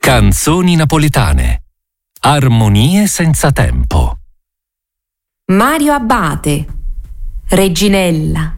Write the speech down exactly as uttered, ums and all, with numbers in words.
Canzoni napoletane. Armonie senza tempo. Mario Abate, Reginella.